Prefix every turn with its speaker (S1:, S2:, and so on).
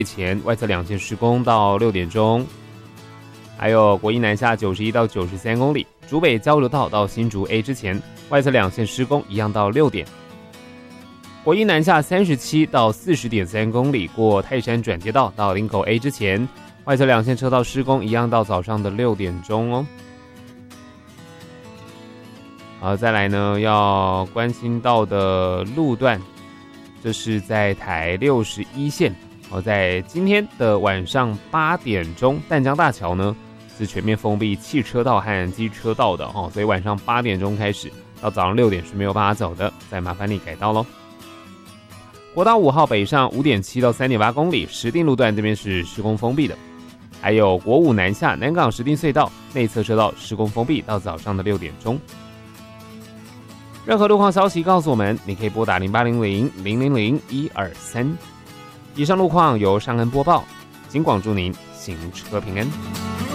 S1: 前外侧两线施工到6点钟。还有国一南下91到93公里，竹北交流道到新竹 A 之前，外侧两线施工一样到6点。国一南下37到40.3公里，过泰山转接道到林口 A 之前，外侧两线车道施工一样到早上的6点钟哦。好，再来呢，要关心到的路段，这是在台61线。在今天的晚上8点钟，淡江大桥呢是全面封闭汽车道和机车道的哦，所以晚上8点钟开始到早上6点是没有办法走的，再麻烦你改道咯。国道5号北上5.7到3.8公里，石碇路段这边是施工封闭的。还有国5南下南港石碇隧道内侧车道施工封闭到早上的6点钟。任何路况消息告诉我们，你可以拨打0800-000-123。以上路况由尚恩播报，警广祝您行车平安。